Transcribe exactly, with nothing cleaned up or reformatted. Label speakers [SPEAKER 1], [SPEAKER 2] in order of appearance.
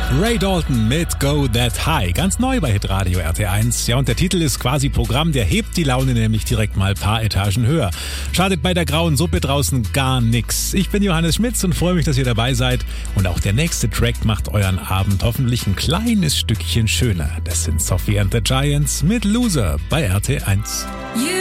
[SPEAKER 1] Ray Dalton mit Go That High, ganz neu bei Hitradio R T eins. Ja, und der Titel ist quasi Programm, der hebt die Laune nämlich direkt mal ein paar Etagen höher. Schadet bei der grauen Suppe draußen gar nix. Ich bin Johannes Schmitz und freue mich, dass ihr dabei seid. Und auch der nächste Track macht euren Abend hoffentlich ein kleines Stückchen schöner. Das sind Sophie and the Giants mit Loser bei R T eins.
[SPEAKER 2] You